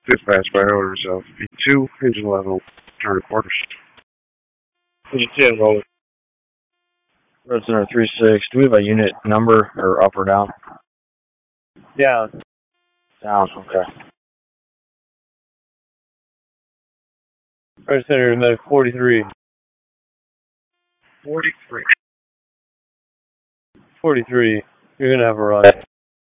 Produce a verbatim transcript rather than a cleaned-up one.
Dispatch by orders of V two, engine level, turn quarters. Engine ten, roll. Road Center three six. Do we have a unit number or up or down? Down. Down, okay. Road Center medic forty-three. forty-three. forty-three. You're gonna have a ride.